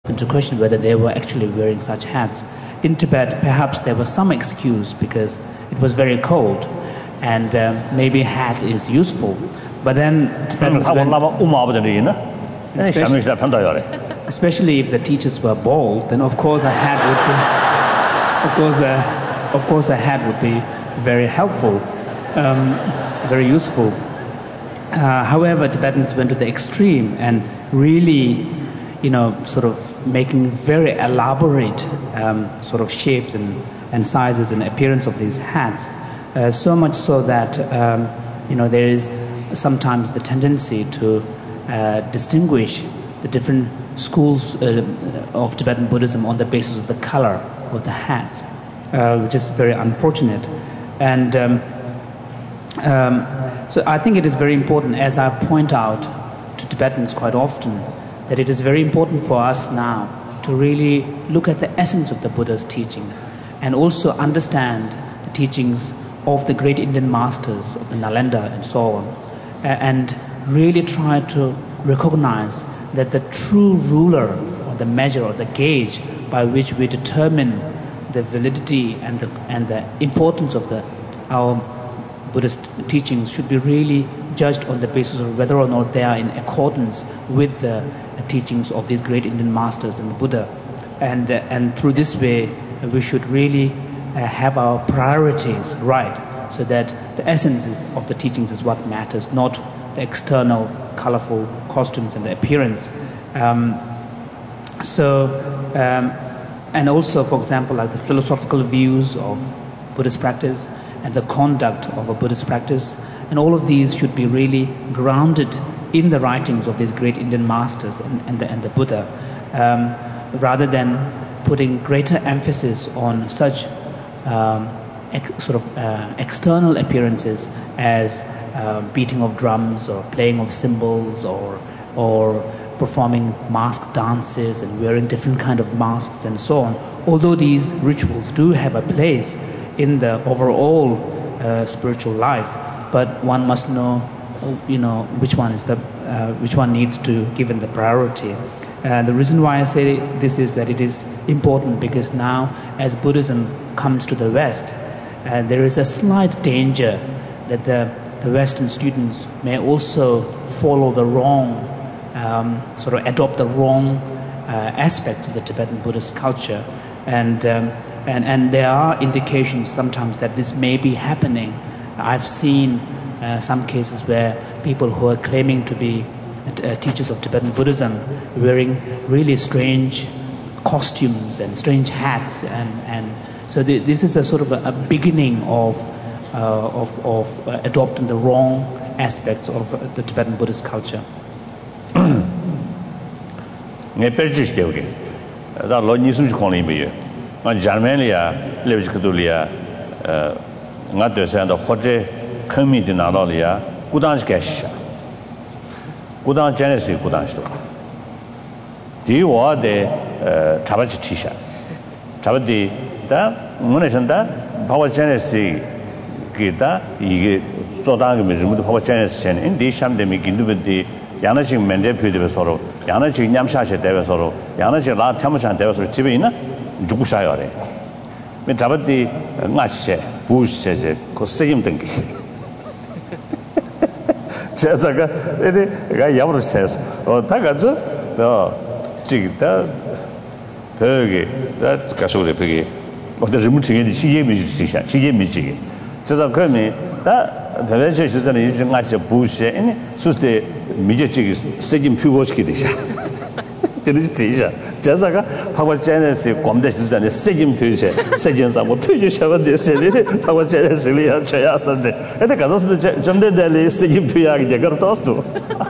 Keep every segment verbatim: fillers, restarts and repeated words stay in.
into question whether they were actually wearing such hats. In Tibet, perhaps there was some excuse because it was very cold, and um, maybe hat is useful. But then Tibetans went, especially, especially if the teachers were bald, then of course a hat would be, of course, a, of course a hat would be very helpful, um, very useful. Uh, however, Tibetans went to the extreme and really, you know, sort of making very elaborate um, sort of shapes and, and sizes and appearance of these hats. Uh, so much so that, um, you know, there is sometimes the tendency to uh, distinguish the different schools uh, of Tibetan Buddhism on the basis of the color of the hats, uh, which is very unfortunate. And um, um, so I think it is very important, as I point out to Tibetans quite often, that it is very important for us now to really look at the essence of the Buddha's teachings and also understand the teachings of the great Indian masters of the Nalanda and so on, and really try to recognize that the true ruler or the measure or the gauge by which we determine the validity and the, and the importance of the, our Buddhist teachings should be really judged on the basis of whether or not they are in accordance with the teachings of these great Indian masters and the Buddha. And, uh, and through this way, uh, we should really uh, have our priorities right, so that the essence of the teachings is what matters, not the external, colorful costumes and the appearance. Um, so, um, and also, for example, like the philosophical views of Buddhist practice and the conduct of a Buddhist practice, and all of these should be really grounded in the writings of these great Indian masters and, and, the, and the Buddha, um, rather than putting greater emphasis on such um, ex- sort of uh, external appearances as uh, beating of drums or playing of cymbals or or performing masked dances and wearing different kind of masks and so on. Although these rituals do have a place in the overall uh, spiritual life, but one must know, you know, which one is the, uh, which one needs to given the priority. Uh, the reason why I say this is that it is important because now, as Buddhism comes to the West, uh, there is a slight danger that the, the Western students may also follow the wrong, um, sort of adopt the wrong uh, aspects of the Tibetan Buddhist culture, and um, and and there are indications sometimes that this may be happening. I've seen uh, some cases where people who are claiming to be uh, teachers of Tibetan Buddhism wearing really strange costumes and strange hats, and, and so the, this is a sort of a, a beginning of uh, of, of uh, adopting the wrong aspects of uh, the Tibetan Buddhist culture. Nghe perchish ke oge, da lo ni sum chong li me ye, ma German ya, le ji kdo li ya, euh, nga de san da hoje ken mi de na lo li ya, gu dang ge shi, gu dang jan le shi gu dang shi do. Di wo de呃查巴chi ti sha,查巴de da mo ne san da ba wa jan le shi ge da 이게做当个me人们跑jan le shi ne, in di sham de me gindu be de 양나식 면제 표대에 서로 양나식 냠샤시 대에 서로 양나식 라 태무산 대에 서로 집에 있나 죽고 사요래. 맨 잡았디 나치세 부시세 그 세임 등기. 제자가 에데 야브로 세스. 어 다가죠. 더 지기다 벽에 다 가서래 벽에. 어디 좀 중에 시계 미지시샤. 시계 미지. 제가 그러면 다 배배체 시절에 이제 같이 부시에 아니 수스테 미제직이 세진 피고시게 되자. 되는지 되자. 제가가 파고제네스 검대 시절에 세진 표시 세진사 뭐 표시하면 됐어요. 파고제네스리야 쳐야선데. 근데 가서서 점대들이 세진 표시하게 되거든 또스도.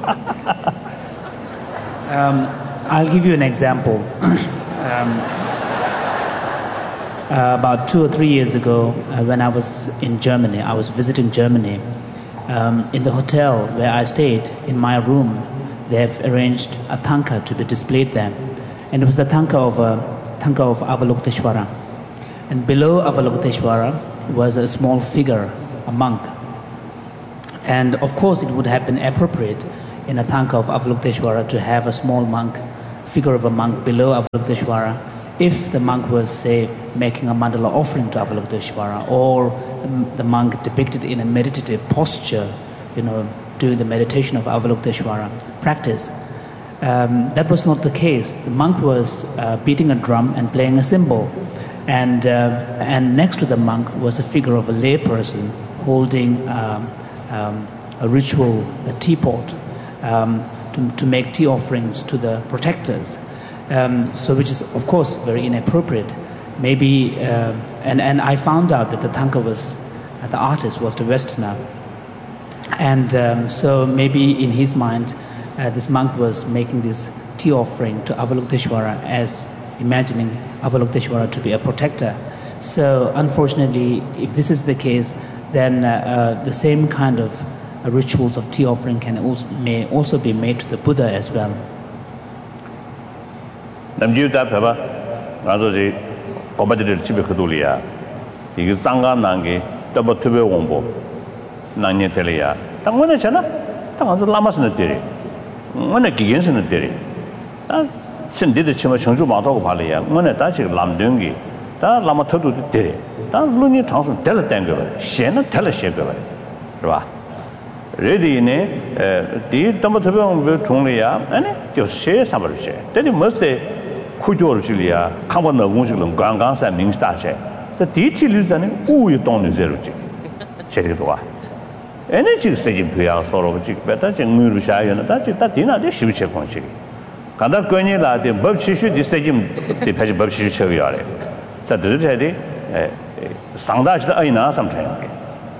Um I'll give you an example. um Uh, about two or three years ago, uh, when I was in Germany, I was visiting Germany. Um, in the hotel where I stayed, in my room, they have arranged a tanka to be displayed there. And it was the tanka of, uh, tanka of Avalokiteshvara. And below Avalokiteshvara was a small figure, a monk. And of course, it would have been appropriate in a tanka of Avalokiteshvara to have a small monk figure of a monk below Avalokiteshvara, if the monk was, say, making a mandala offering to Avalokiteshvara, or the monk depicted in a meditative posture, you know, doing the meditation of Avalokiteshvara practice, um, that was not the case. The monk was uh, beating a drum and playing a cymbal, and uh, and next to the monk was a figure of a lay person holding um, um, a ritual, a teapot, um, to, to make tea offerings to the protectors. Um, so which is, of course, very inappropriate. Maybe, uh, and, and I found out that the Thangka was, uh, the artist was the Westerner. And um, so maybe in his mind, uh, this monk was making this tea offering to Avalokiteshvara as imagining Avalokiteshvara to be a protector. So unfortunately, if this is the case, then uh, uh, the same kind of uh, rituals of tea offering can also, may also be made to the Buddha as well. 남주다 봐봐. 나도지 고바들을 집에 그돌이야. 이게 쌍간난게 더버 투베 공부. 난예 tel이야. 당원에잖아. 당원도 라마스는 때리. 원에 기견스는 때리. 다 신디의 치마 청주 마도고 발이야. 원에 다시 람등기. 다 라마 터도 때리. 다 루니 장수 tel을 땡거. 셴은 tel을 셴거. 그봐. 레디네 디 더버 투베 공부 종리야. 아니 저 셰 사버르 셰. 때리 머스테 kujo Julia, Kama Wunjulum, Gangas and Ningstache. The teacher is an ooh, you don't zero chick. Cheridua. Energy saying to our sort of chick better, and Murusha and that dinner, they should check on chick. Kanda Gwenila, the Bubshishu, the stadium, the Page Bubshishu Chaviare. So the Teddy, Sandaj the Aina sometime.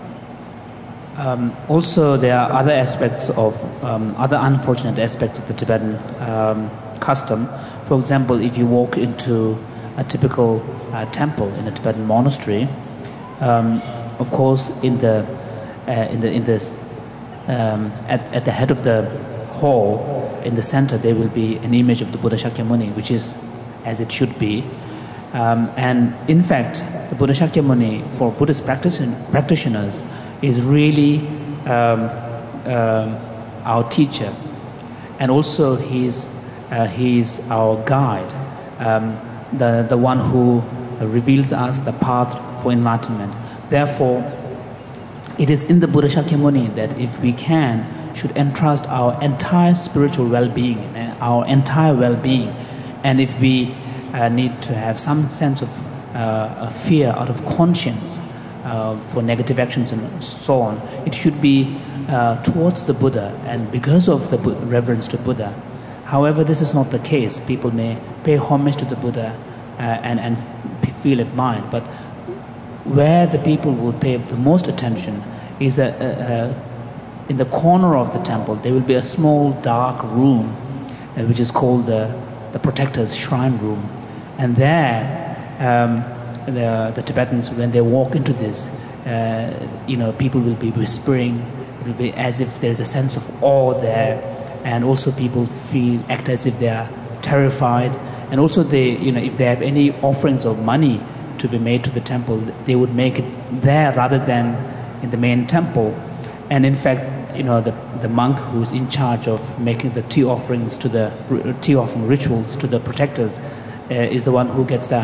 Um, also, there are other aspects of, um, other unfortunate aspects of the Tibetan um, custom. For example, if you walk into a typical uh, temple in a Tibetan monastery, um, of course, in the uh, in the in this um, at at the head of the hall, in the center, there will be an image of the Buddha Shakyamuni, which is as it should be. Um, and in fact, the Buddha Shakyamuni for Buddhist practitioners is really um, uh, our teacher, and also he's. Uh, he is our guide, um, the, the one who reveals us the path for enlightenment. Therefore, it is in the Buddha Shakyamuni that if we can, should entrust our entire spiritual well-being, uh, our entire well-being. And if we uh, need to have some sense of uh, fear out of conscience uh, for negative actions and so on, it should be uh, towards the Buddha and because of the reverence to Buddha. However, this is not the case. People may pay homage to the Buddha uh, and, and feel admired, but where the people would pay the most attention is that uh, uh, in the corner of the temple there will be a small dark room uh, which is called the, the protector's shrine room. And there, um, the, the Tibetans, when they walk into this, uh, you know, people will be whispering. It will be as if there is a sense of awe there. And also people feel, act as if they are terrified. And also they, you know, if they have any offerings of money to be made to the temple, they would make it there rather than in the main temple. And in fact, you know, the, the monk who's in charge of making the tea offerings to the, tea offering rituals to the protectors uh, is the one who gets the,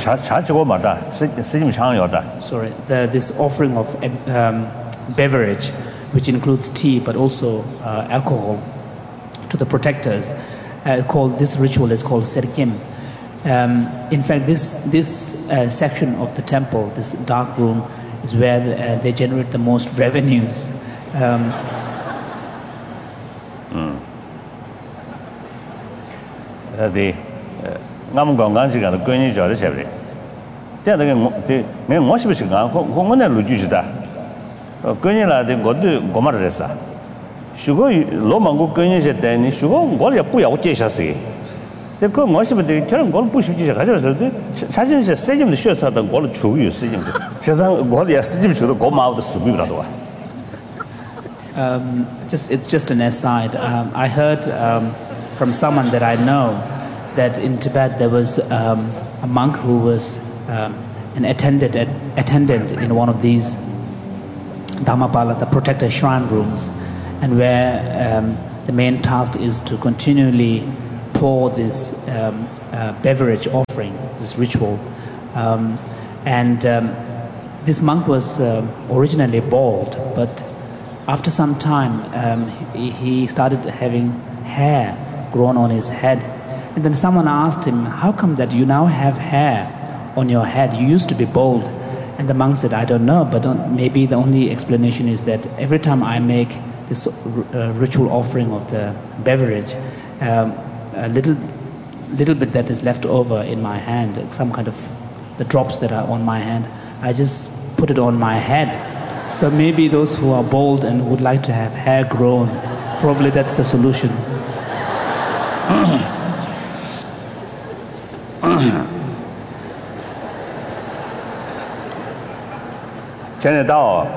sorry, the, this offering of um, beverage, which includes tea, but also uh, alcohol, to the protectors, uh, called this ritual is called Serkim. Um, in fact, this this uh, section of the temple, this dark room, is where uh, they generate the most revenues. Um, mm. The ngam gongan jiga the gwenyi jo de chebre. Te de de me mo shi bi shi ga ho ho ne lu ju ji da. Gwenyi la de go de go ma re sa. Shugo lo mango gwenyi je de ni shugo go le bu ya wo jie xia shi.这个我是不对，这我不需要还就是对，他就是实际的学生的，我的处于实际的，实际上我也实际觉得我妈的水平不大多。 Um, just it's just an aside. Um, I heard um, from someone that I know that in Tibet there was um, a monk who was um, an attendant at, attendant in one of these Dhammapala, the protector shrine rooms, and where um, the main task is to continually pour this um, uh, beverage offering, this ritual. Um, and um, this monk was uh, originally bald, but after some time um, he, he started having hair grown on his head. And then someone asked him, how come that you now have hair on your head? You used to be bald. And the monk said, I don't know, but don't, maybe the only explanation is that every time I make this uh, ritual offering of the beverage, um, a little, little bit that is left over in my hand, some kind of the drops that are on my hand, I just put it on my head. So maybe those who are bald and would like to have hair grown, probably that's the solution. 전에 다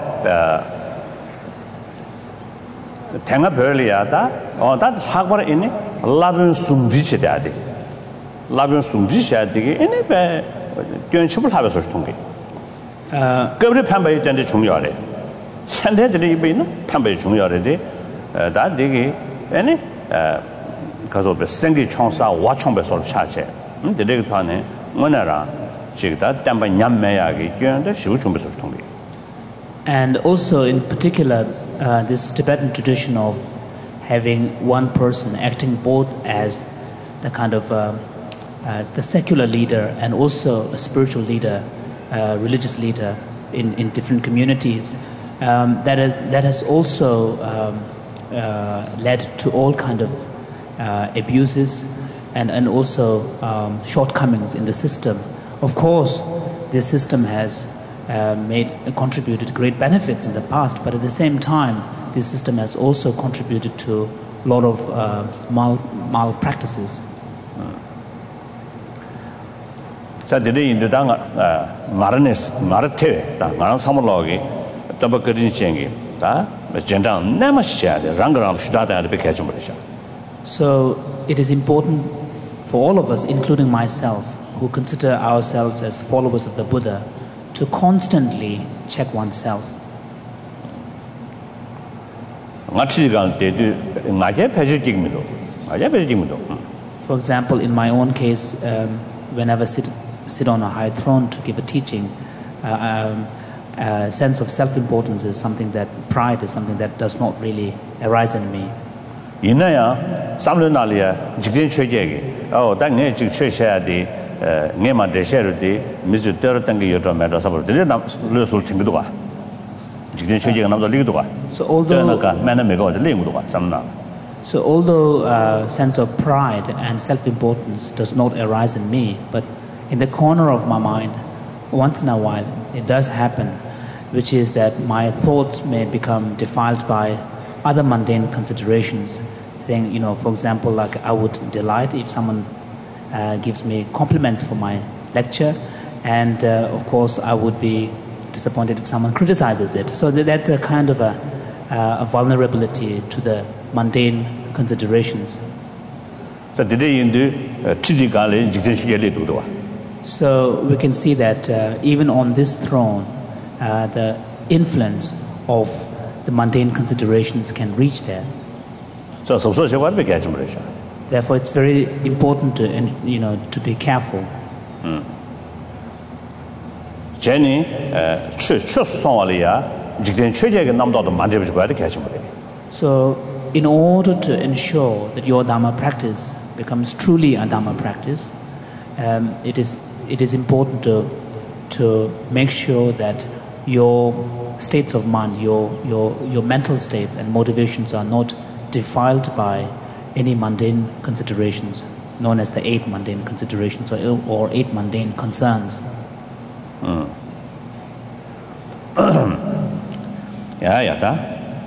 탱가 별이야다 어다 학벌 있니 라빈 숨지치 돼야돼 라빈 숨지셔야 되게 이네 견습을 하면서 통계 어 그거를 판매할 때 중요하래 선대들이 이베는 판매 중요하래 다 되게 아니 어 가서 생기 총사 와총배서 차체 음 되게 판에 뭐나라 지금다 담바 냠매야기 견데 시우 준비서 통계. And also, in particular, uh, this Tibetan tradition of having one person acting both as the kind of uh, as the secular leader and also a spiritual leader, uh, religious leader in, in different communities, um, that is that has also um, uh, led to all kind of uh, abuses and and also um, shortcomings in the system. Of course, this system has Uh, made uh, contributed great benefits in the past, but at the same time, this system has also contributed to a lot of uh, mal malpractices. 자, 되게 인도당 마르네스 마르테 다 나랑 사물로기 더버 그린 시행이 다 전장 남아시야 돼. 랑그랑 수다다를 뵙게 좀 버리셔. So it is important for all of us, including myself, who consider ourselves as followers of the Buddha, to constantly check oneself. For example, in my own case, um, whenever I sit, sit on a high throne to give a teaching, uh, um, a sense of self-importance is something that, pride is something that does not really arise in me. 이나야 삼륜날이야 직진 최제기 어 당내 직 최셔야디 네마 대셔르디 미주 떨었던 게 여러 매도 사볼 때 남을 챙기도 가 직진 최제가 남도 리기도 가 So although 매는 매고 리기도 가 삼나 So although a uh, sense of pride and self-importance does not arise in me, but in the corner of my mind, once in a while, it does happen, which is that my thoughts may become defiled by other mundane considerations. Thing, you know, for example, like I would delight if someone uh, gives me compliments for my lecture, and uh, of course I would be disappointed if someone criticizes it. So that's a kind of a, uh, a vulnerability to the mundane considerations. So today in the So we can see that uh, even on this throne, uh, the influence of the mundane considerations can reach there. So, so, so, so, Therefore, it's very important to, you know, to be careful. Jenny, So, in order to ensure that your Dharma practice becomes truly a Dharma practice, um, it is it is important to to make sure that your states of mind, your your your mental states and motivations are not defiled by any mundane considerations, known as the eight mundane considerations or, or eight mundane concerns. Mm. yeah, yeah, that.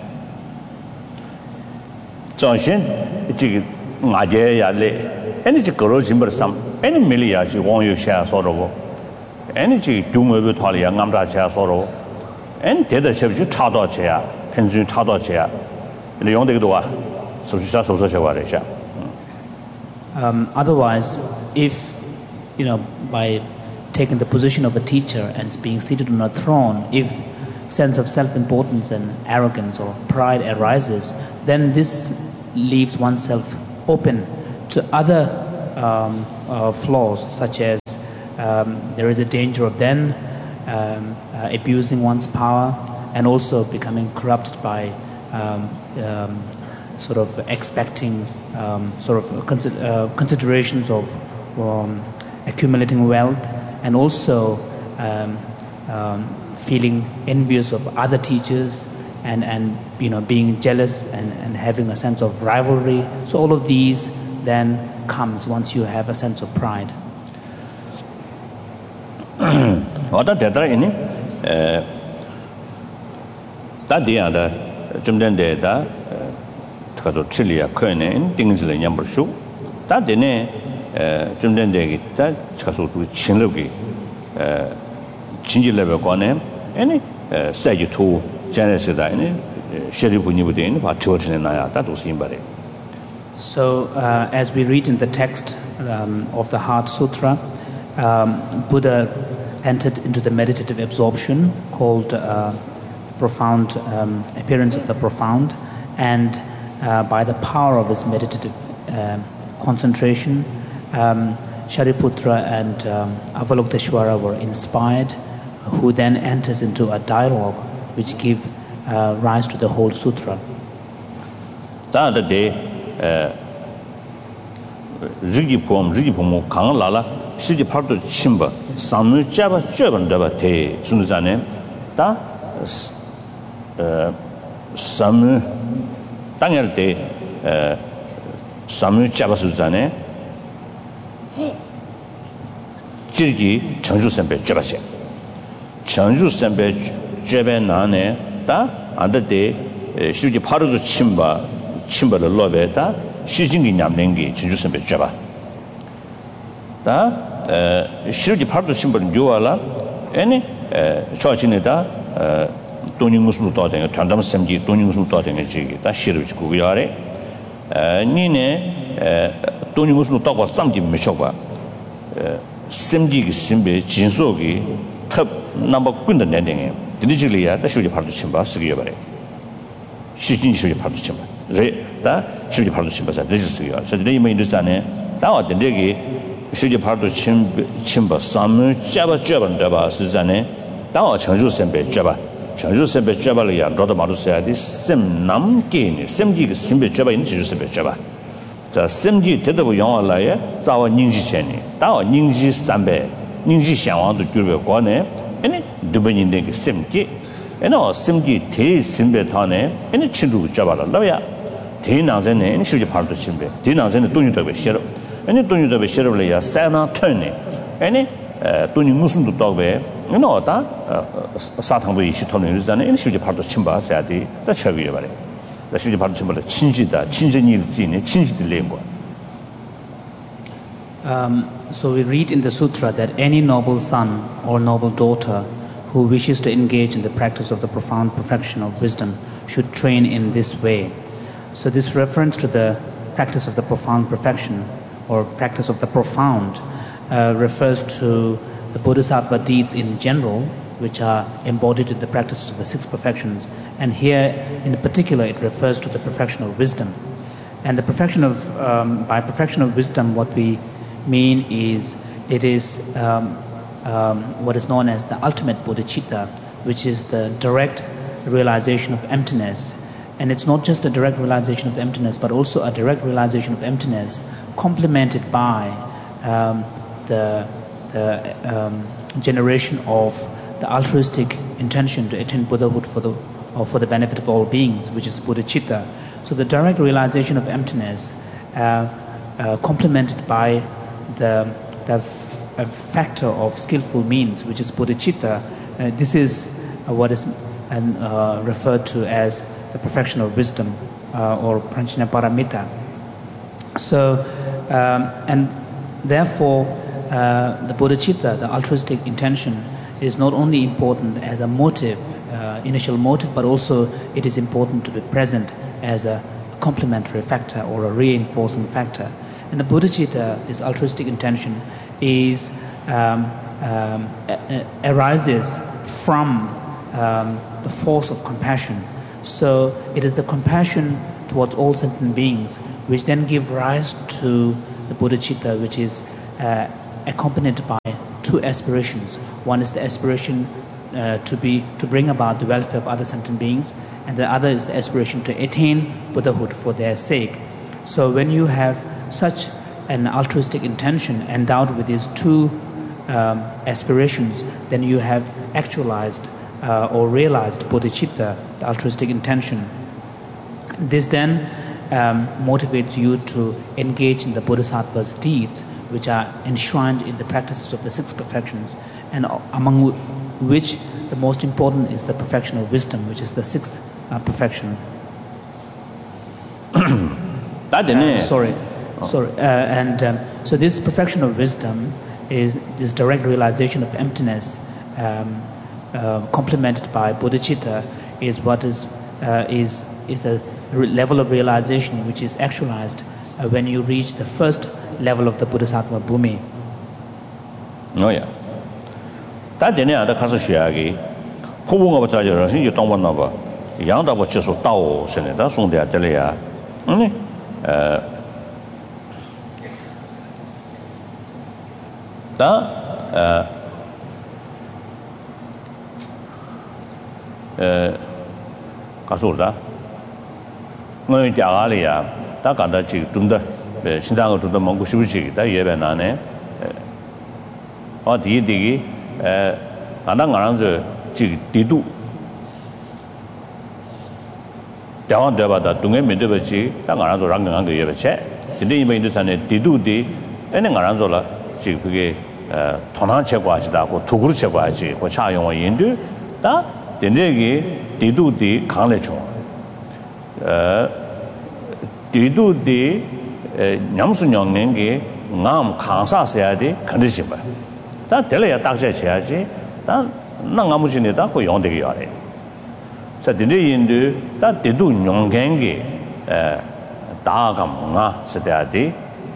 So, she, she, my dear, yeah, any girl, some, any million, she won't you share sorrow, any she do move to Talia, Namda chair sorrow, and the other chef, you chado chair, pension chado chair. Um, otherwise, if, you know, by taking the position of a teacher and being seated on a throne, if sense of self-importance and arrogance or pride arises, then this leaves oneself open to other um, uh, flaws, such as um, there is a danger of then um, uh, abusing one's power and also becoming corrupted by um, um, sort of expecting um, sort of consider, uh, considerations of um, accumulating wealth, and also um, um, feeling envious of other teachers, and, and you know, being jealous and, and having a sense of rivalry. So all of these then comes once you have a sense of pride. Oda dedra ini eh da dia da jumden de da kazo chilia koine dingzile nyambur shu da dene eh jumden de ta kazo tu chinlogi eh 진질레베 관에 아니 세지투 제네스다 아니 셰리부니부데 아니 바 저트네 나야 다도 심바레. So uh, as we read in the text um, of the Heart Sutra, um, Buddha entered into the meditative absorption called uh, profound um, appearance of the profound, and uh, by the power of his meditative uh, concentration, um, Shariputra and um, Avalokiteshvara were inspired, who then enters into a dialogue which give uh, rise to the whole sutra. Da de rigi pom rigi pomo kang la la shiji parto chimba samu jaba jeban da ba te sunu jane da samu 당할 때 samu jaba su jane jirgi changju sembe jeba세 changju sembe jebe nane da andade shiji 파르도 침바 침바를 로베다 시진기 냠랭기 changju sembe jeba da shiji 파르도 침바는 요알라 에네 초진에다 돈잉무스도 도된 단담 sem기 돈잉무스도 도된 지기 다 시르지 구야래 니네 돈잉무스도 도고 삼기 미셔봐 semji simbe jinsogi 탑 넘버 군데 내댕에 디지털이야 다 쇼지 파르도 침바 쓰기여 바래 시진 쇼지 파르도 침바 레다 쇼지 파르도 침바자 레지스기여 그래서 내 이메일 있잖아요 다 왔던 데기 쇼지 파르도 침 침바 삼을 잡아 잡은데 봐 쓰잖아요 다 청주 sembe 잡아 청주 sembe 잡아려야 너도 말으셔야지 셈 남게니 semji simbe 잡아 있는 지주 sembe 잡아 자 semji 대답을 영어라에 자와 닝지체니 다와 닝지 삼배 닝지 상황도 줄베 관에 아니 두번인데 그 semji 에너 semji 대 심배 타네 아니 친구 잡아라 라야 대나전에 아니 실제 팔도 심배 대나전에 돈이도 배 싫어 아니 돈이도 배 싫어려야 사나 턴네 아니 돈이 무슨도 또배 너다 사탕도 이시 턴네 있잖아요 아니 실제 팔도 침바 사야지 다 쳐비여 말이야 실제 바로 정말 친지다 친전일 지네 친지들레 뭐. Um, so we read in the sutra that any noble son or noble daughter who wishes to engage in the practice of the profound perfection of wisdom should train in this way. So this reference to the practice of the profound perfection or practice of the profound uh, refers to the bodhisattva deeds in general, which are embodied in the practices of the six perfections. And here, in particular, it refers to the perfection of wisdom. And the perfection of, um, by perfection of wisdom, what we mean is, it is um, um, what is known as the ultimate bodhicitta, which is the direct realization of emptiness. And it's not just a direct realization of emptiness, but also a direct realization of emptiness complemented by um, the, the um, generation of the altruistic intention to attain Buddhahood for the or for the benefit of all beings, which is bodhicitta. So the direct realization of emptiness, uh, uh, complemented by the, the f- a factor of skillful means, which is bodhicitta, uh, this is uh, what is uh, referred to as the perfection of wisdom uh, or pranchana paramita. So, um, and therefore, uh, the bodhicitta, the altruistic intention, is not only important as a motive, uh, initial motive, but also it is important to be present as a complementary factor or a reinforcing factor. And the bodhicitta, this altruistic intention, is um, um, a- a- arises from um, the force of compassion. So it is the compassion towards all sentient beings which then give rise to the bodhicitta, which is uh, accompanied by two aspirations. One is the aspiration uh, to be to bring about the welfare of other sentient beings, and the other is the aspiration to attain Buddhahood for their sake. So when you have such an altruistic intention endowed with these two um, aspirations, then you have actualized uh, or realized bodhicitta, the altruistic intention. This then um, motivates you to engage in the bodhisattva's deeds, which are enshrined in the practices of the six perfections, and among which the most important is the perfection of wisdom, which is the sixth uh, perfection. uh, sorry, oh. sorry. Uh, and um, so this perfection of wisdom is this direct realization of emptiness, um, uh, complemented by bodhicitta, is what is uh, is is a level of realization which is actualized uh, when you reach the first level of the bodhisattva bhumi. Oh yeah. That didn't have the Kasashagi. Pumba was a generation, you don't want number. Young was just a tao, Senator, soon they are telling you. Only that Kasulda. No, Jagalia, Takanda Chik Tunda, Shindango to the Mongosuchi, that you have an ane. Or the digi, Anangaranzo Chik Didu. Down there about that Dunga Midivachi, Tangaranzo Ranganga Yevache. The name in the Sane Didu di, and Aranzola, Chik, Tonan Chekwachi, or Tuguru Chekwachi, or Chayon Yindu, that the Negi Didu di Kanlecho. Didu di Nyamsun Yongi, Nam Kansa Sayadi, condition. That Delia Taxa Chaji, that Nangamuchini, that go on the yard. So the day in do that they do Yongangi, Dagam, Sadadi,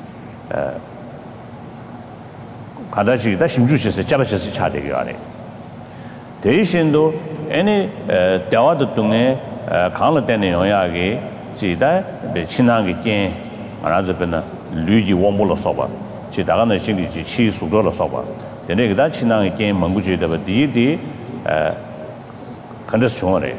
Kadachi, that Shimjush is a Jabachas Chadi. They send any Dawad Tunge, Kanlatani Oyagi, Chida, the Chinangi King, another Pena, Luigi Wombola Soba, Chidana Shingi, Chi Sudola Soba. The next that Chinangi King, Manguji, the deity, Condestionary.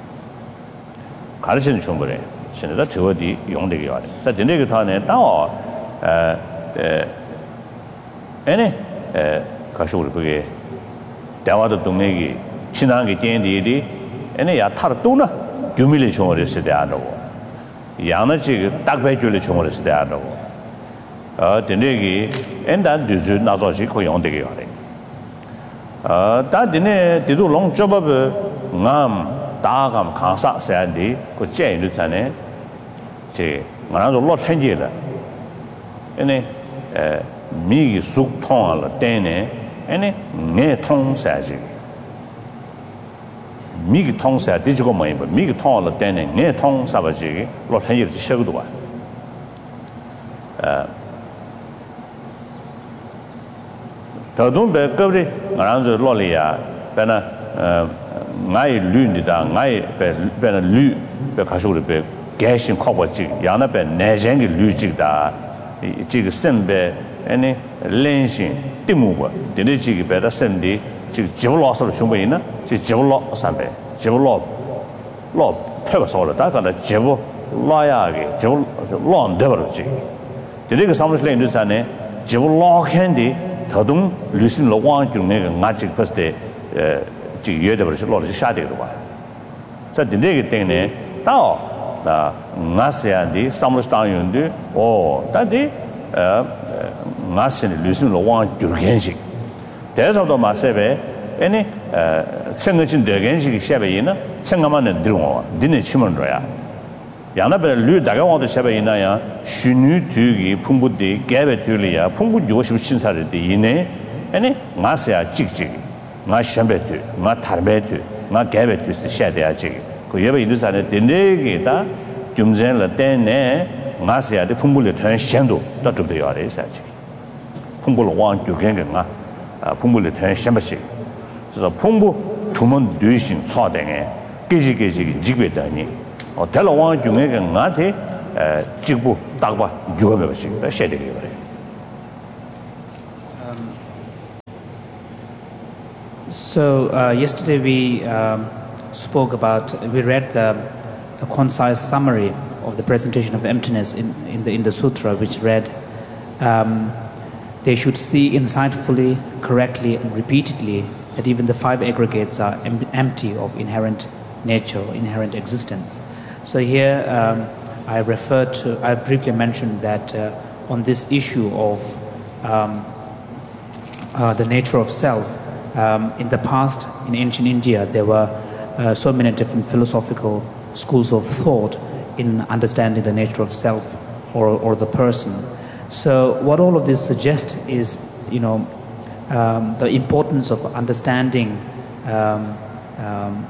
가르치는 충분해. 신에다 저어디 용되게 와래. 자, 근데 타네 따오 에 에네 에 가서 우리 그게 대화도 동네기 친한게 땡디디 에네 야 타르 또나 규밀이 총을 했을 때 안하고 양나지 딱배줄이 총을 했을 때 안하고 어 근데기 엔단 뒤주 나서시 그 용되게 와래. 어 다디네 디도 롱 접업 남 다감 강사 세안디 그 제인도 전에 제 만나서 롯 현지다. 에네 에 미기 쑥 통할 때네 에네 내 통사지. 미기 통사 뒤지고 뭐 이거 미기 통할 때네 내 통사바지 롯 현지를 시작도 봐. 어 더도 배급이 만나서 롯이야. 배나 어 I learned that I been lu be casual be gashing coverage, Yana ben Najang Lugic da Jig be any lensing, Timuba, the Nijig better send the Jivlos of Shumaina, Jivlo Sambe, Jivlo Law Purpose all the dark on the Jivo Loyagi, Jiv Long Deverage. The nigger someone's lane is an Jivlo Candy, Tadum, Lucin Lawan to make a magic first day. 这个的不是落了下地的吧？在这个点呢，到啊，我是样的，上面当用的哦，但的呃我是的，旅行路往九天行，但是到马西北，哎呢呃，整个进九天行下边呢，整个嘛能丢我，你能去门着呀？让那边旅大概往的下边那样，虚拟体育碰不得，改变体力呀，碰不着是轻松的的呢，哎呢，我是呀积极。 我选白腿，我谈白腿，我改白腿是现代这个。可要不印度啥呢？对那个的，中间了但呢，我是要的碰不了团限度，那做不了的啥这个。碰不了往就跟个我，啊碰不了团限不行，就是碰不他们对性差的哎，各级各级级别的人，哦，但了往就跟个我的， 직부 딱봐 주어가 버시다 셰되게 그래. So uh, yesterday we um, spoke about, we read the, the concise summary of the presentation of emptiness in, in, the, in the sutra, which read, um, they should see insightfully, correctly and repeatedly that even the five aggregates are em empty of inherent nature or inherent existence. So here um, I referred to, I briefly mentioned that uh, on this issue of um, uh, the nature of self, Um, in the past, in ancient India, there were uh, so many different philosophical schools of thought in understanding the nature of self or, or the person. So what all of this suggests is, you know, um, the importance of understanding um, um,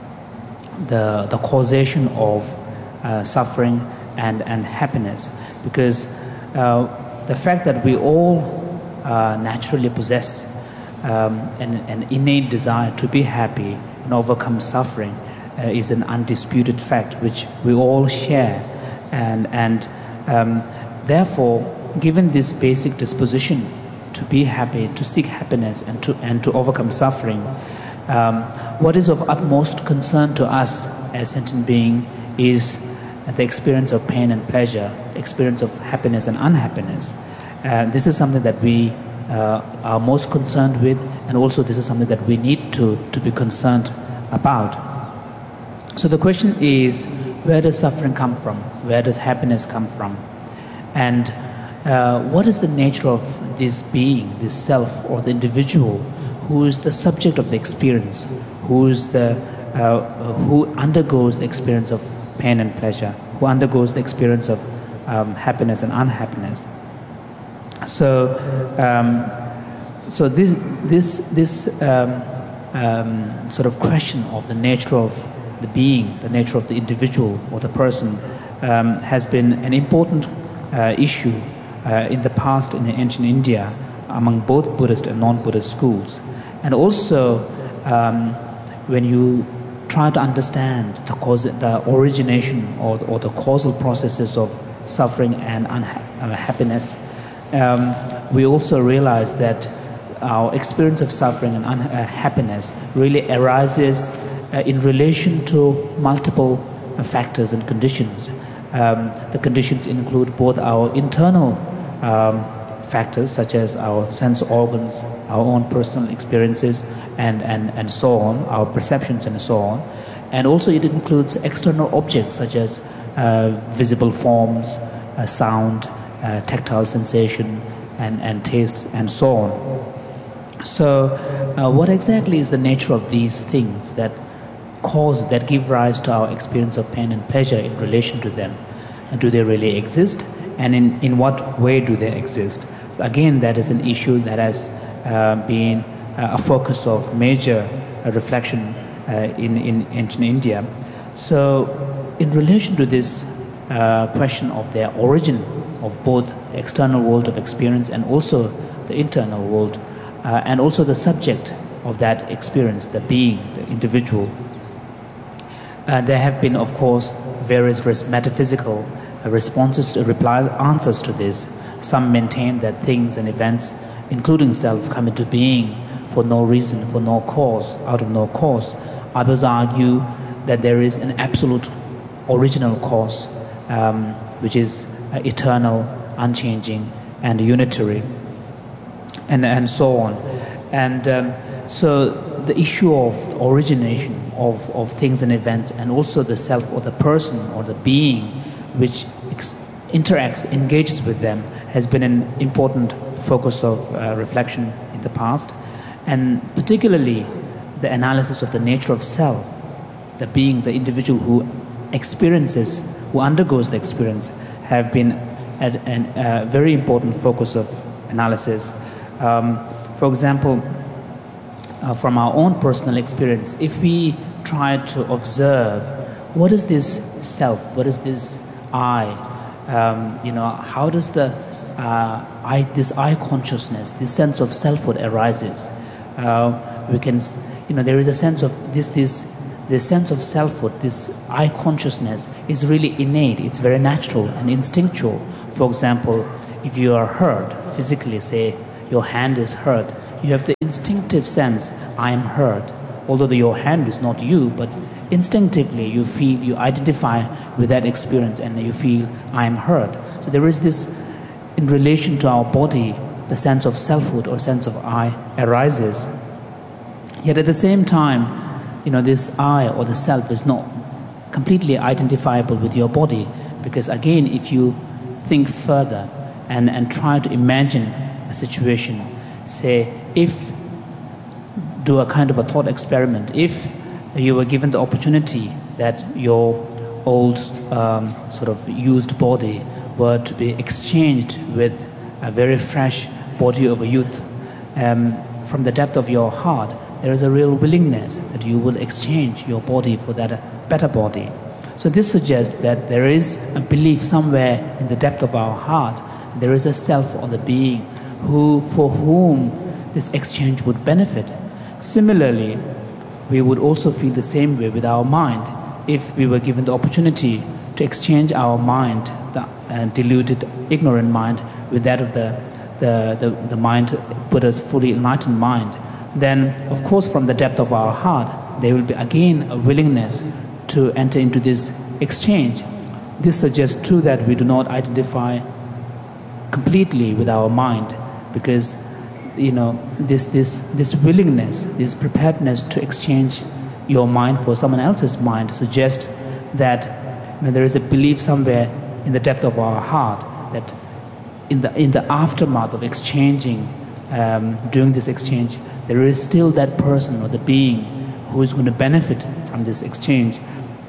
the, the causation of uh, suffering and, and happiness. Because uh, the fact that we all uh, naturally possess Um, an, an innate desire to be happy and overcome suffering uh, is an undisputed fact which we all share, and, and um, therefore, given this basic disposition to be happy, to seek happiness and to, and to overcome suffering, um, what is of utmost concern to us as sentient being is the experience of pain and pleasure, the experience of happiness and unhappiness. Uh, this is something that we Uh, are most concerned with, and also this is something that we need to, to be concerned about. So the question is, where does suffering come from? Where does happiness come from? And uh, what is the nature of this being, this self, or the individual who is the subject of the experience, who is the uh, who undergoes the experience of pain and pleasure, who undergoes the experience of um, happiness and unhappiness? So, um, so this this this um, um, sort of question of the nature of the being, the nature of the individual or the person, um, has been an important uh, issue uh, in the past in ancient India among both Buddhist and non-Buddhist schools, and also um, when you try to understand the cause, the origination or, or the causal processes of suffering and unhappiness. Um, we also realize that our experience of suffering and unhappiness really arises uh, in relation to multiple uh, factors and conditions. Um, the conditions include both our internal um, factors, such as our sense organs, our own personal experiences, and, and, and so on, our perceptions and so on. And also it includes external objects, such as uh, visible forms, uh, sound, Uh, tactile sensation and, and tastes and so on. So uh, what exactly is the nature of these things that cause, that give rise to our experience of pain and pleasure in relation to them? And do they really exist? And in, in what way do they exist? So again, that is an issue that has uh, been uh, a focus of major uh, reflection uh, in, in ancient India. So in relation to this uh, question of their origin, of both the external world of experience and also the internal world, uh, and also the subject of that experience, the being, the individual. Uh, there have been, of course, various res metaphysical uh, responses, to reply, answers to this. Some maintain that things and events, including self, come into being for no reason, for no cause, out of no cause. Others argue that there is an absolute original cause, um, which is Uh, eternal, unchanging, and unitary, and and so on. And um, so the issue of the origination of, of things and events, and also the self or the person or the being which interacts, engages with them, has been an important focus of uh, reflection in the past. And particularly the analysis of the nature of self, the being, the individual who experiences, who undergoes the experience, have been a uh, very important focus of analysis. Um, for example, uh, from our own personal experience, if we try to observe what is this self, what is this I, um, you know, how does the uh, I, this I consciousness, this sense of selfhood arises? Uh, we can, you know, there is a sense of this, this this sense of selfhood, this I consciousness is really innate. It's very natural and instinctual. For example, if you are hurt physically, say your hand is hurt, you have the instinctive sense, I am hurt. Although the, your hand is not you, but instinctively you feel, you identify with that experience and you feel, I am hurt. So there is this, in relation to our body, the sense of selfhood or sense of I arises. Yet at the same time, you know, this I or the self is not completely identifiable with your body, because again, if you think further and, and try to imagine a situation, say, if, do a kind of a thought experiment, if you were given the opportunity that your old um, sort of used body were to be exchanged with a very fresh body of a youth, um, from the depth of your heart, there is a real willingness that you will exchange your body for that better body. So this suggests that there is a belief somewhere in the depth of our heart, there is a self or the being who, for whom this exchange would benefit. Similarly, we would also feel the same way with our mind. If we were given the opportunity to exchange our mind, the uh, deluded, ignorant mind, with that of the, the, the, the mind, Buddha's fully enlightened mind, then, of course, from the depth of our heart, there will be again a willingness to enter into this exchange. This suggests too that we do not identify completely with our mind, because, you know, this, this, this willingness, this preparedness to exchange your mind for someone else's mind suggests that, you know, there is a belief somewhere in the depth of our heart that in the, in the aftermath of exchanging, um, doing this exchange, there is still that person or the being who is going to benefit from this exchange.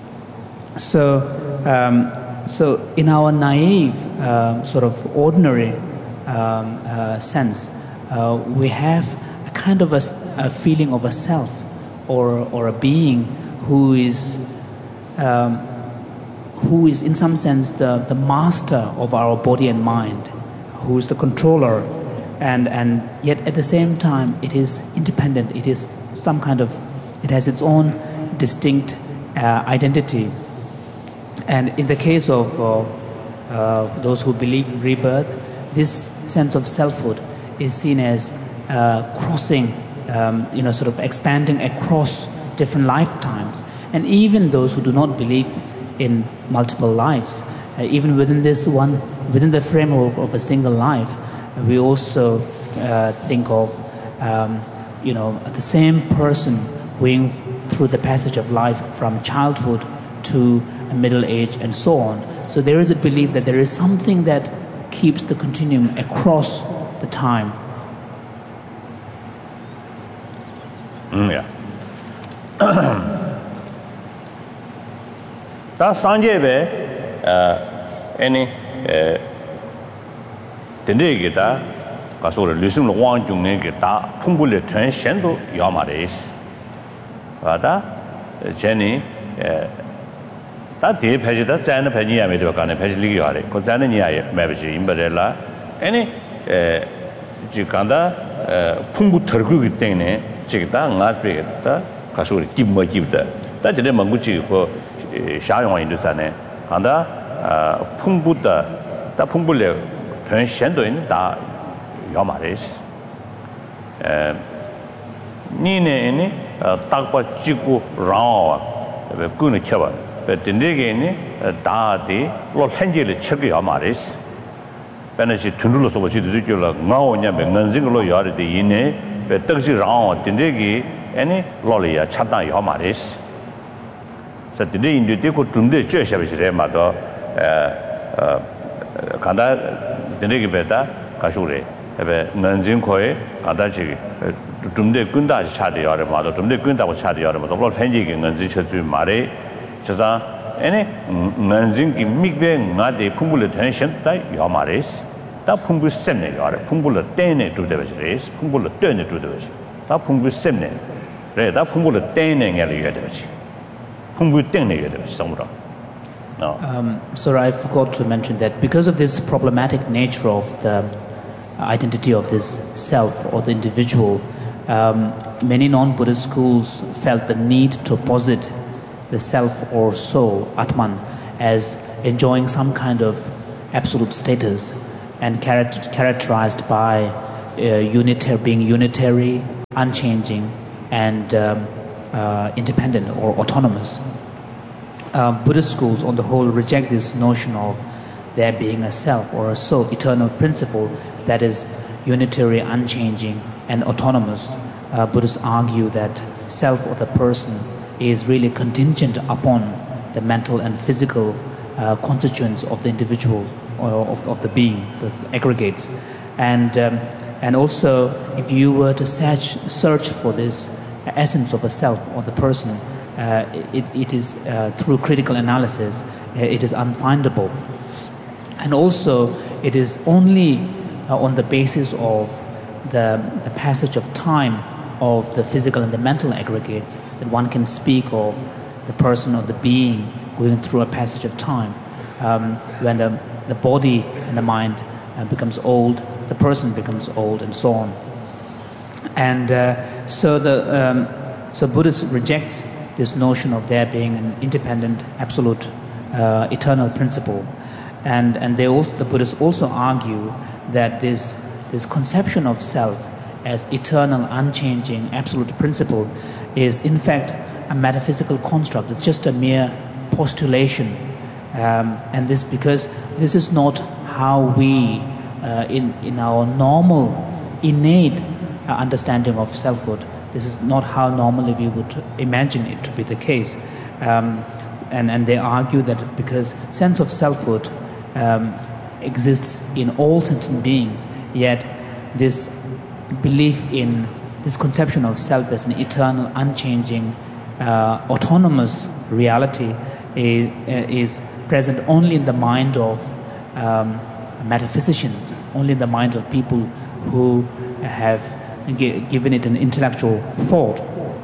So, um, so in our naive, uh, sort of ordinary um, uh, sense, uh, we have a kind of a, a feeling of a self or, or a being who is, um, who is in some sense the, the master of our body and mind, who is the controller. And, and yet at the same time, it is independent. It is some kind of, it has its own distinct uh, identity. And in the case of uh, uh, those who believe in rebirth, this sense of selfhood is seen as uh, crossing, um, you know, sort of expanding across different lifetimes. And even those who do not believe in multiple lives, uh, even within this one, within the framework of a single life, we also uh, think of, um, you know, the same person going through the passage of life from childhood to middle age and so on. So there is a belief that there is something that keeps the continuum across the time. Mm, yeah. That's Sanjay, uh, any. Uh, Today, kita kasur lusun luang jungnya kita punggul tuan sendu yamaris. Ada jadi, tak dia pagi dah jangan pagi ya mereka kan pagi lagi hari. Kau jangan ni ayat mereka imbalela. Ini jika anda punggul tergu kita ni jika ngat kita kasur kimma kita. Tak jadi menguji ko syariah itu sana. Anda punggul dah tak punggul le. 很相对的大要嘛的是，呃，你呢呢呃大把几个人啊，呃，过来吃吧，呃，等这个呢呃大的老很久的吃个要嘛的是，本来是屯住了说我去的就叫了，我人家别人这个老要的的呢，别都是人啊，等这个哎呢老了呀吃当要嘛的是，所以等这印度这个中的这些不是的嘛的，呃呃。看到的那个别的，告诉你，那边南京可以看到这个，中的军大是差的要的嘛，中的军大我差的要的嘛，都不反正个南京车最马的，实际上，哎呢，南京个密边俺的碰不了天现在要嘛的是，他碰不三年要的，碰不了单年住的不是，碰不了单年住的不是，他碰不三年，对，他碰不了单年眼里要的不是，碰不单年要的不是，怎么着？ No. Um, sorry, I forgot to mention that because of this problematic nature of the identity of this self or the individual, um, many non-Buddhist schools felt the need to posit the self or soul, Atman, as enjoying some kind of absolute status and character, characterized by uh, unitary, being unitary, unchanging, and um, uh, independent or autonomous. Uh, Buddhist schools on the whole reject this notion of there being a self or a soul, eternal principle that is unitary, unchanging, and autonomous. Uh, Buddhists argue that self or the person is really contingent upon the mental and physical uh, constituents of the individual or of, of the being, the aggregates. And, um, and also, if you were to search, search for this essence of a self or the person, uh, it, it is uh, through critical analysis, uh, it is unfindable. And also, it is only uh, on the basis of the, the passage of time of the physical and the mental aggregates that one can speak of the person or the being going through a passage of time. Um, when the, the body and the mind uh, becomes old, the person becomes old, and so on. And uh, so the um, so Buddhism rejects this notion of there being an independent, absolute, uh, eternal principle. And, and they also, the Buddhists also argue that this, this conception of self as eternal, unchanging, absolute principle is in fact a metaphysical construct. It's just a mere postulation. Um, and this because this is not how we, uh, in, in our normal, innate uh, understanding of selfhood, this is not how normally we would imagine it to be the case. Um, and, and they argue that because sense of selfhood um, exists in all sentient beings, yet this belief in this conception of self as an eternal, unchanging, uh, autonomous reality is, is present only in the mind of um, metaphysicians, only in the mind of people who have g- given it an intellectual thought.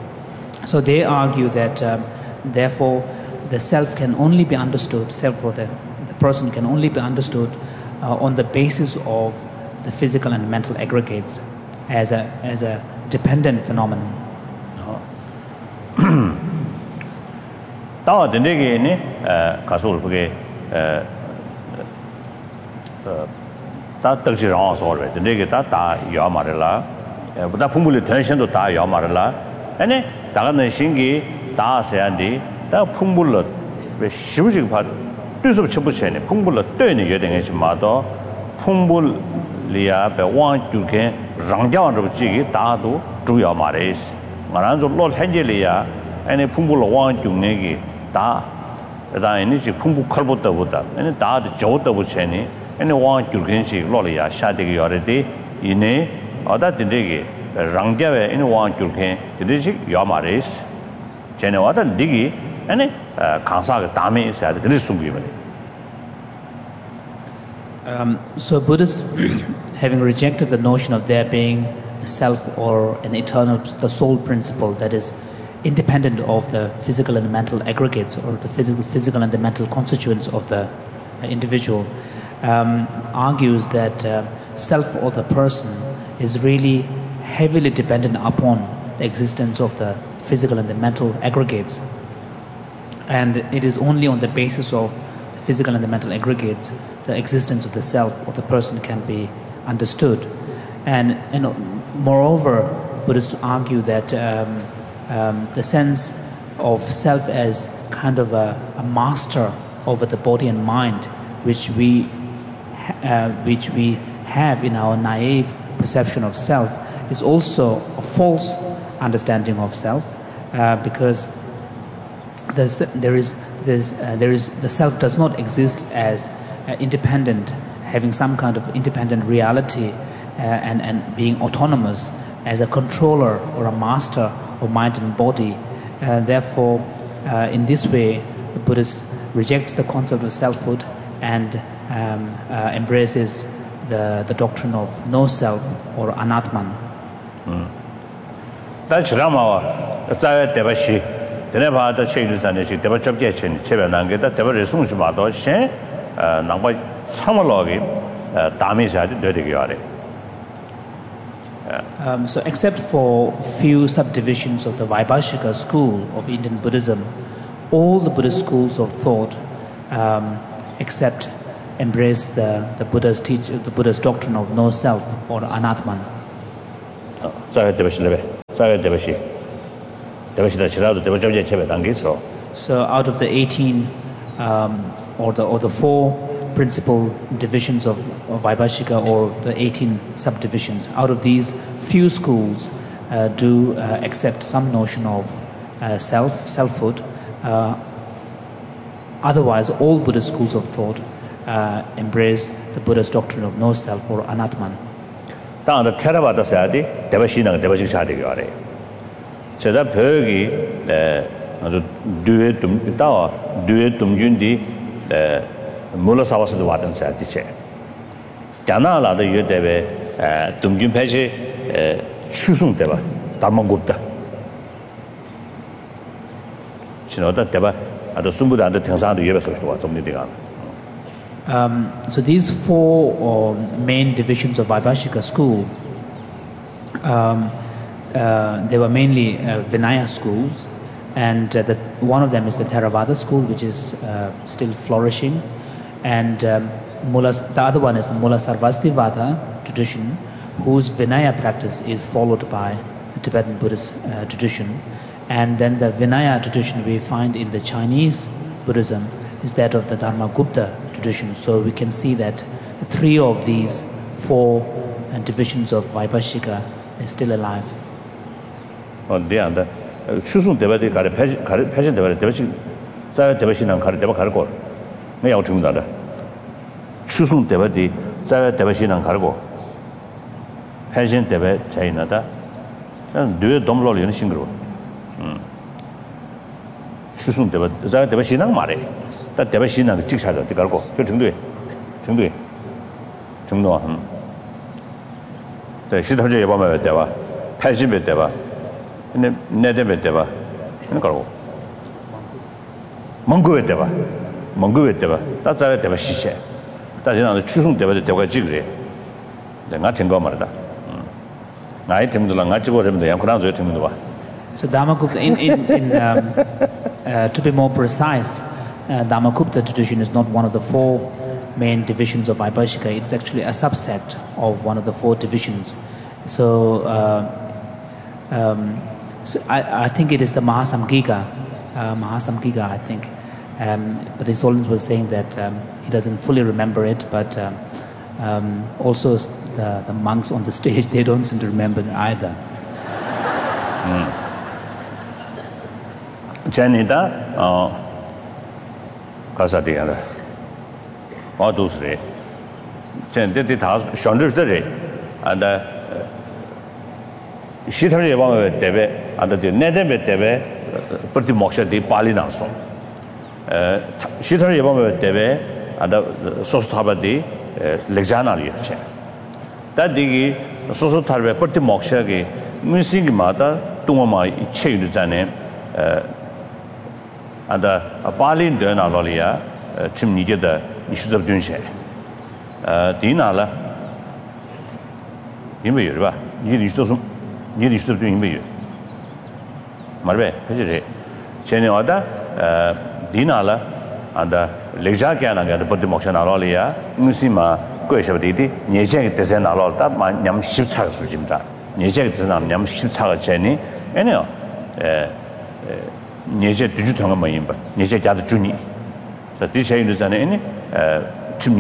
So they argue that um, therefore the self can only be understood, self or the, the person can only be understood uh, on the basis of the physical and mental aggregates as a, as a dependent phenomenon. Tawa dendege ne kasul page ta takji rang so re dendege ta ta ya marela buda phumul tension to ta ya marela ane ta ne shingi ta se andi ta phumul be shibuji pa tusu chibu chene phumul de ne ye de nge ma do phumul liya be wang ju ke rang jiao zhe ji ge da du zhu ya ma re ma ran zo lo hen je liya ane phumul wang ju ne ge 다 그다음에 이제 풍부 컬보다보다 아니 다도 저도 붙이니 아니 왕 줄근시 로리아 샤되게 요래디 이네 어다 된데게 랑게베 이네 왕 줄근 되듯이 요마레스 제네와다 리기 아니 강사가 다음에 있어야 될 숨기면 Um, so Buddhists, having rejected the notion of there being a self or an eternal, the soul principle that is independent of the physical and mental aggregates or the physical, physical and the mental constituents of the uh, individual, um, argues that uh, self or the person is really heavily dependent upon the existence of the physical and the mental aggregates. And it is only on the basis of the physical and the mental aggregates the existence of the self or the person can be understood. And, and moreover, Buddhists argue that um, Um, the sense of self as kind of a, a master over the body and mind, which we, uh, which we have in our naive perception of self, is also a false understanding of self, uh, because there's, there is, there's, uh, there is, the self does not exist as uh, independent, having some kind of independent reality uh, and, and being autonomous as a controller or a master of mind and body. Uh, therefore, uh, in this way, the Buddhist rejects the concept of selfhood and um, uh, embraces the, the doctrine of no self or anatman. That's Rama. That's a devashi. The never the changes and she never dropped yet. She never nange that never resumes about those. She, Nangway, Samalogi, Tamis had dirty yard. Um, so except for few subdivisions of the Vaibhashika school of Indian Buddhism, all the Buddhist schools of thought um, except embrace the, the Buddha's teach, the Buddha's doctrine of no self or anatman. So out of the eighteen um, or the or the four principal divisions of, of Vaibhashika, or the eighteen subdivisions, out of these, few schools uh, do uh, accept some notion of uh, self, selfhood. Uh, otherwise, all Buddhist schools of thought uh, embrace the Buddha's doctrine of no self or anatman. the Theravada sayadi devashinang devashik shadi gyare. Cheda phögi azu duwe tum ta duwe tumjun di mula savas de watan sayadi che. Jana la de yö debe tumjun pheje chusung deba dharma gupta. Chinoda deba ado sumbuda de tengsan de yö so sto zomni diga. Um, so these four uh, main divisions of Vaibhashika school, um, uh, they were mainly uh, Vinaya schools, and uh, the, one of them is the Theravada school, which is uh, still flourishing, and um, Mula, the other one is the Mula Sarvastivada tradition, whose Vinaya practice is followed by the Tibetan Buddhist uh, tradition, and then the Vinaya tradition we find in the Chinese Buddhism is that of the Dharmagupta tradition. So we can see that three of these four uh, divisions of Vaibhashika is still alive. On the other, Shusung Devati got a passion devashin, Saya Devashin and Karadeva Cargo. May out to another. Shusung Devati, Saya Devashin and Cargo. Passion Deva Chainada, and do a domlo in a single. Shusung Devati, Saya Devashin and Mare. that devashin and the chicks the cargo. Chungdui, Chungdui, Chungno. The Shitaji Yabama Deva, Pajib Deva, and the Nedebe Deva, and Cargo. Mongo Deva, Mongo Deva, that's a Devashisha. That's another Chusung Deva, the Deva Jigri. The Natin Gomarda. I think the Langacho and the Yankuranzo Timua. So Dharmagupta, in, in, in um, uh, to be more precise, Uh, Dharmagupta tradition is not one of the four main divisions of Vaibhashika. It's actually a subset of one of the four divisions. So, uh, um, so I, I think it is the Mahasamgika, uh, Mahasamgika, I think. Um, but the Solent was saying that um, he doesn't fully remember it, but um, um, also the, the monks on the stage, they don't seem to remember it either. Janita, uh, Kasadiana. All those re. Chen did it has shoulders the re. And the Shitari about Debe and the Nedebe Debe, pretty moksha di Pali Naso. Shitari about Debe and the Sostabadi Lexana Yache. That digi Sosotarve, pretty moksha, missing mata, Tumama, Che Zane. And the Palin Dona Lolia, Tim Niger, the issues of Dunshe. Dinala, you may river, you used to you used to do in me. Marbe, Chenioda, Dinala, and the Lejakan and the Podemotion Alolia, Musima, Goeshavidi, Nijek Dezen Alota, my Yam Shipsag Sujimta, Nijek Dezen Yam Shipsag Jenny, anyhow. Nietzsche digital member, Nietzsche got Juni. So this is an any Tim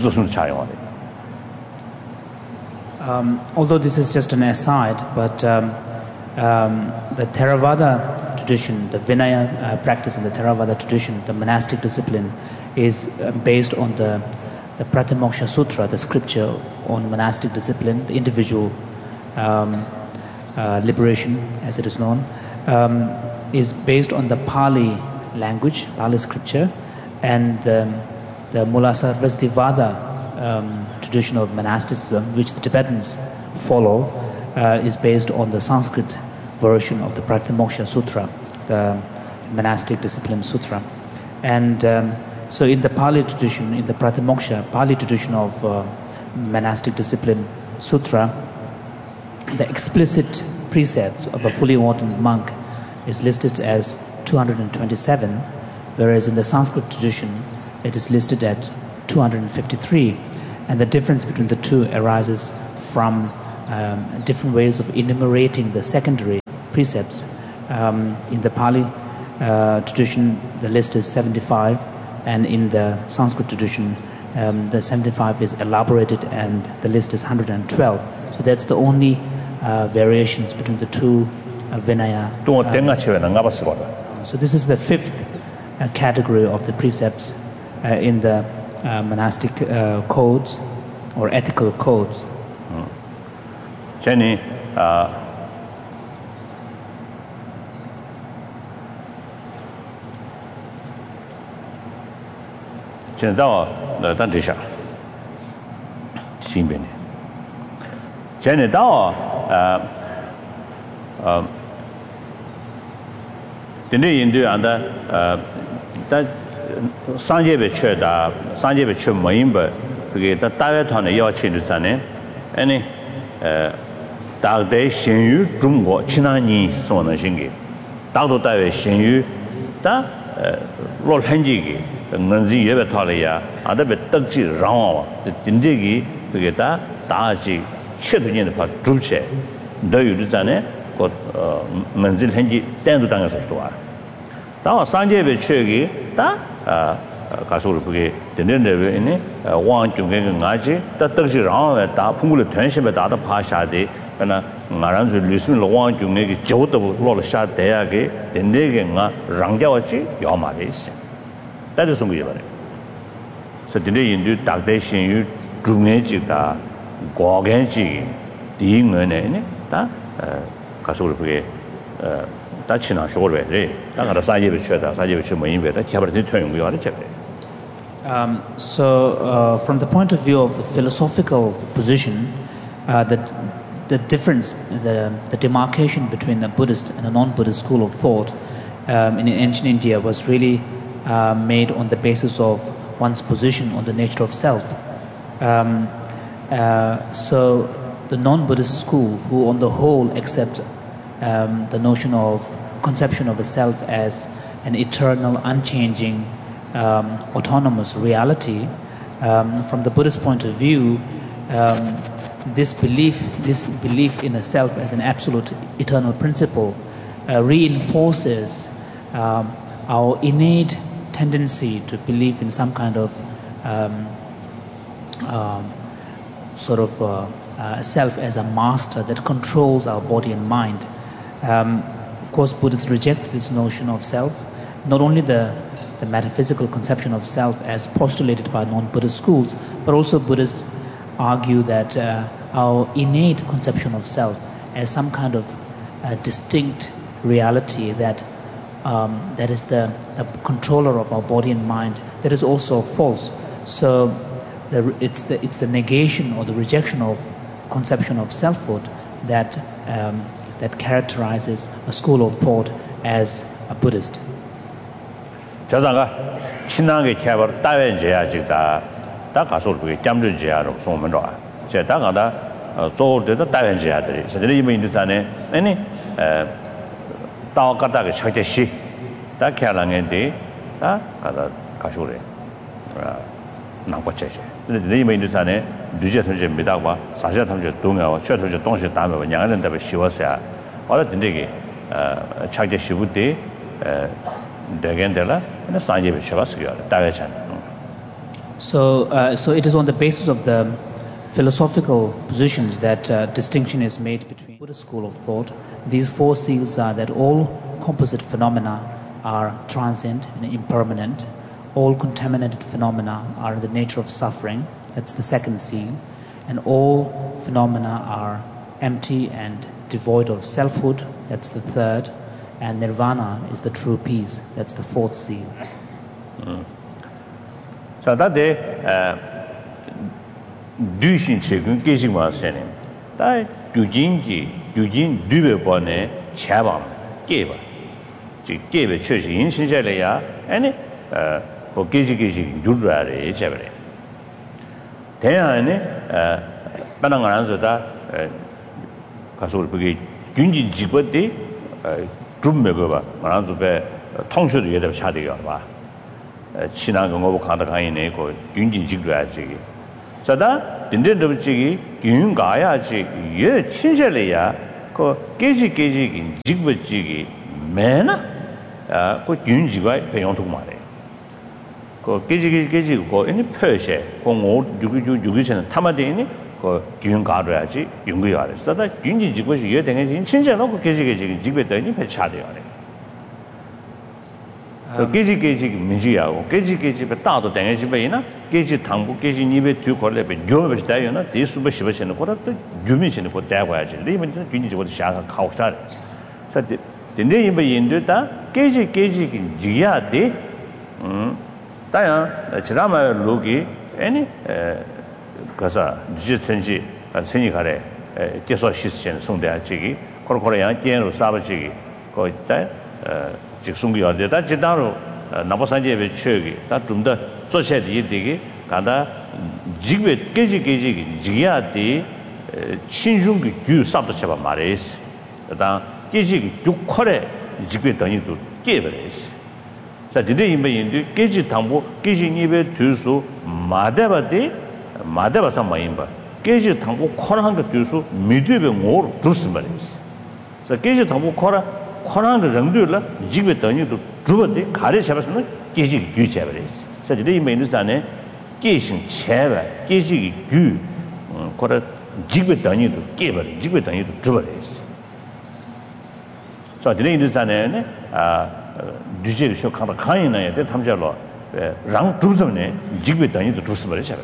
Um Although this is just an aside, but um, um, the Theravada tradition, the Vinaya uh, practice in the Theravada tradition, the monastic discipline, is uh, based on the the Pratimoksha Sutra, the scripture on monastic discipline, the individual um, uh, liberation, as it is known. Um, is based on the Pali language, Pali scripture, and um, the Mula Sarvastivada um, tradition of monasticism, which the Tibetans follow, uh, is based on the Sanskrit version of the Pratimoksha Sutra, the monastic discipline sutra. And um, so in the Pali tradition, in the Pratimoksha, Pali tradition of uh, monastic discipline sutra, the explicit precepts of a fully ordained monk is listed as two hundred twenty-seven, whereas in the Sanskrit tradition, it is listed at two hundred fifty-three. And the difference between the two arises from um, different ways of enumerating the secondary precepts. Um, in the Pali uh, tradition, the list is seventy-five, and in the Sanskrit tradition, um, the seventy-five is elaborated and the list is one hundred twelve. So that's the only uh, variations between the two uh, Vinaya. Uh, so this is the fifth uh, category of the precepts uh, in the uh, monastic uh, codes or ethical codes. Jenny, uh, Jenny, that was the Disha. Simbini. Jenny, that was uh, um, the new Hindu and the that Sanjay Churda, Sanjay Chur Moimba, because the Taiwan Yachin is an any Dag Day Shin Yu, Jumbo, Chinani, Son and Shingi. Dagdo Dai Shin Yu, da Lord Henjigi, Nanzi Yevatalia, other bit Dugji Rama, the Dindigi, because da Daji, Chitin the Pat Druche, do you design got Manzil Henji, ten to Tangas of Stoa. That was Sanjay Churgi, da Kasuri, the Nender in it, one to get Naji, that Dugji Rama, that Pungul tension with other Pasha day. And Naran's listening to one to make it Jota roll shot there, the Negan Rangawachi, Yamadis. That is something about it. So today you do Dagdation, you Drumejita, Gorganji, the England, that Kasuri, Dachina short way. I got a side of church, a side of church, that cabinet turn we are check. Um, so, uh, from the point of view of the philosophical position, uh, that the difference, the, the demarcation between the Buddhist and a non-Buddhist school of thought um, in ancient India was really uh, made on the basis of one's position on the nature of self. Um, uh, so the non-Buddhist school, who on the whole accept um, the notion of conception of a self as an eternal, unchanging, um, autonomous reality, um, from the Buddhist point of view, um, this belief, this belief in a self as an absolute eternal principle uh, reinforces um, our innate tendency to believe in some kind of um, um, sort of uh, uh, self as a master that controls our body and mind. Um, of course, Buddhists reject this notion of self, not only the, the metaphysical conception of self as postulated by non-Buddhist schools, but also Buddhists argue that uh, our innate conception of self as some kind of uh, distinct reality that um, that is the, the controller of our body and mind, that is also false. So the, it's the it's the negation or the rejection of conception of selfhood that um, that characterizes a school of thought as a Buddhist. 자상가 신앙의 개발 따윈제야 지다 다 가서 그게 잠들지야로 소문도 제 다가다 조르도 따윈제야들이 사실 이미 인도산에 아니 에 다가다가 찾듯이 다 캐랑인데 다 가다 가쇼래 아 나빠체제 근데 이미 인도산에 뉴제 통제입니다 봐 사실 통제 동아와 최 통제 동시 담에 양은 데에 쉬었어야 어라 된대게 어 찾듯이 부터 에 So, uh, so it is on the basis of the philosophical positions that uh, distinction is made between Buddhist school of thought. These four seals are that all composite phenomena are transient and impermanent. All contaminated phenomena are in the nature of suffering. That's the second seal. And all phenomena are empty and devoid of selfhood. That's the third. And nirvana is the true peace. That's the fourth seal. So that day, du shin chegun gejing wa sene. Da du jin ji, du jin du be bo ne cha ba ge ba. Ji ge be chue shi yin shin zhe le ya, ani eh ho geji geji ju zua le che ba le. Den ya ne eh ba na ran so da eh ka so bu ge gun jin ji guo de eh 좀 먹어봐. 말아서 배 통수도 얘들 차대요 봐. 친한 거 간다 가이네 고 윤진 직줘야지 자다 딘딘도 지기 윤 가야지 예 친절이야 그 깨지 깨지 직버지기 매나 아그 윤지가 배용도 말해 그 깨지 깨지 깨지 고 아니 표시에 공오 육육 육이는 타마데니 그 윤 가야지 윤거 알았어 다 윤진 직버지 예 되게 친절하고 그 깨지 깨지 직베더니 배차돼요 그 깨지 깨지 민지야고 깨지 깨지 배 따도 되게 배이나 깨지 당부 깨지 니베 뒤 걸레 배 요베 다요나 대수버 시버시는 거라 또 유미시는 거 대과야지 리면 균이 저거 샤가 카오사 사데 근데 이번 인도다 깨지 깨지 지야데 음 다야 지라마 로기 아니 에 가서 디지털지 선이 가래 계속 시스템 송대하지 코로코로야 깨로 사버지기 거기다 직송기 어디다 지다로 나보산제에 쳐기 다좀더 소셜이 되게 간다 직베 깨지 깨지 지야디 신중기 규 sab도 쳐봐 말해스 다 깨지 육컬에 직베等于도 깨버려스 자 디데 임베인도 깨지 당보 깨지 니베 뒤수 마데바디 마데바사 마임바 깨지 당보 컬한 거 뒤수 미드베 오 주스 말해스 자 깨지 당보 컬아 코로나의 정도를 지금等于도 주버데 가래 잡았으면 계시 규제버렸어. 그래서 이 메뉴산에 계신 제발 계시 규 코로 지금等于도 깨버려. 지금等于도 주버렸어. 그래서 이 메뉴산에 아 뒤제를 쇼카가 가이나야 돼 탐자로 랑 두점네 지금等于도 주스버렸어.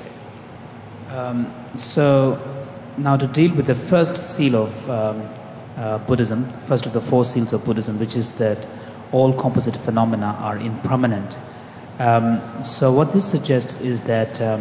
Um so now to deal with the first seal of um, Uh, Buddhism, first of the four seals of Buddhism, which is that all composite phenomena are impermanent. Um, so what this suggests is that um,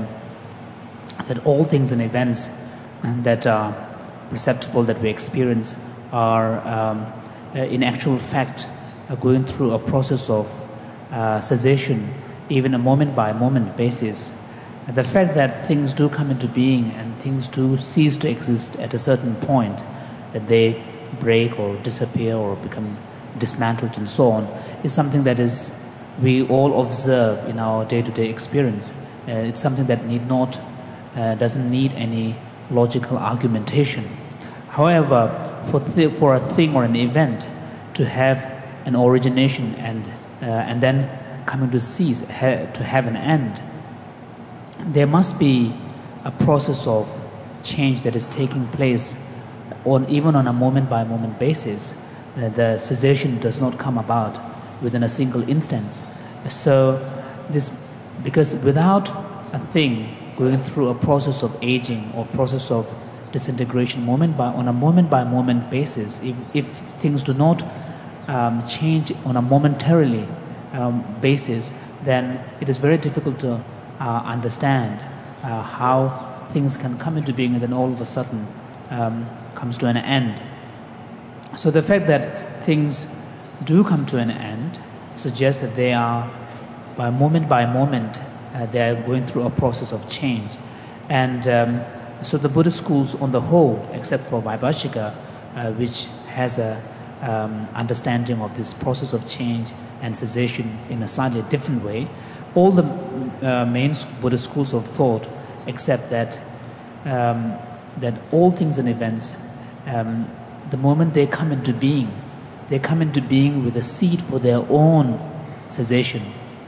that all things and events and that are perceptible, that we experience, are um, uh, in actual fact uh, going through a process of uh, cessation, even a moment-by-moment basis. And the fact that things do come into being and things do cease to exist at a certain point, that they break or disappear or become dismantled and so on, is something that is we all observe in our day-to-day experience. Uh, it's something that need not uh, doesn't need any logical argumentation. However, for th- for a thing or an event to have an origination and uh, and then coming to cease, ha- to have an end, there must be a process of change that is taking place. Or even on a moment-by-moment basis, uh, the cessation does not come about within a single instance. So, this because without a thing going through a process of aging or process of disintegration, moment by on a moment-by-moment basis, if if things do not um, change on a momentarily um, basis, then it is very difficult to uh, understand uh, how things can come into being and then all of a sudden. Um, comes to an end. So the fact that things do come to an end suggests that they are, by moment by moment, uh, they are going through a process of change. And um, so the Buddhist schools on the whole, except for Vaibhashika, uh, which has a um, understanding of this process of change and cessation in a slightly different way, all the uh, main Buddhist schools of thought accept that um, that all things and events, um, the moment they come into being, they come into being with a seed for their own cessation.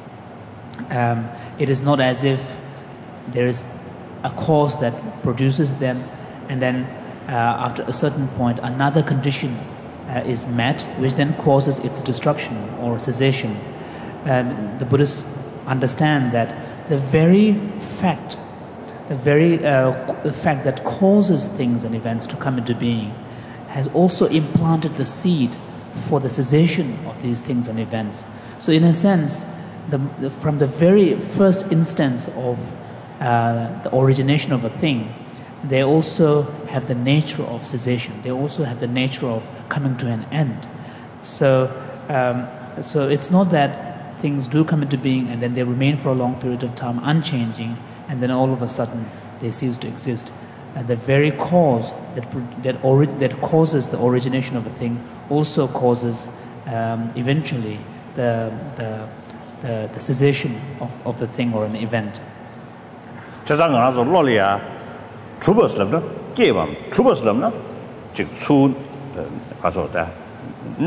Um, it is not as if there is a cause that produces them, and then uh, after a certain point, another condition uh, is met, which then causes its destruction or cessation. And the Buddhists understand that the very fact The very uh, the fact that causes things and events to come into being has also implanted the seed for the cessation of these things and events. So in a sense, the, the, from the very first instance of uh, the origination of a thing, they also have the nature of cessation. They also have the nature of coming to an end. So, um, so it's not that things do come into being and then they remain for a long period of time unchanging, and then all of a sudden they cease to exist. And the very cause that that, ori- that causes the origination of a thing also causes um, eventually the the the, the cessation of, of the thing or an event. 자장 가서 로리아 추버스럽나? 게밤 추버스럽나? 즉 추 가서 다